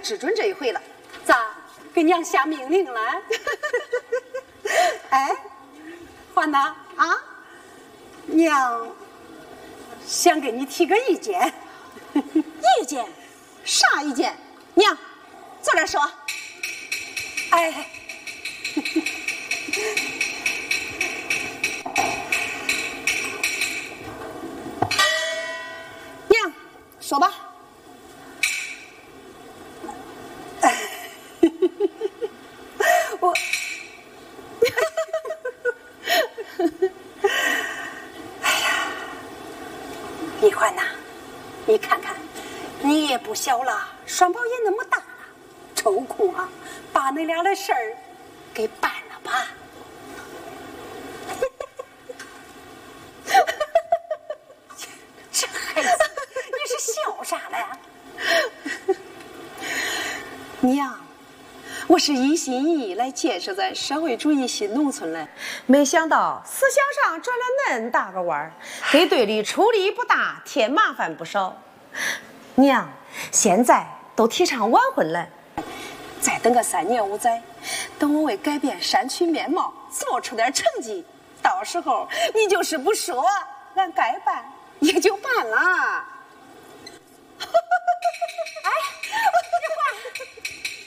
只准这一回了。 咋给娘下命令了？ 哎， 环呐啊， 娘想给你提个意见。 意见？啥意见？娘，早点说。 哎， 娘，说吧。 我，哎呀，李环呐，你看看，你也不小了，双宝也那么大了，抽空啊，把那俩的事儿给办了吧。这孩子，你是笑啥了呀？娘，我是一心一意来建设咱社会主义新农村的， 没想到思想上转了恁大个弯儿，给队里出力不大，添麻烦不少。娘，现在都提倡晚婚了， 再等个3年5载，等我为改变山区面貌做出点成绩，到时候你就是不说，俺该办也就办了。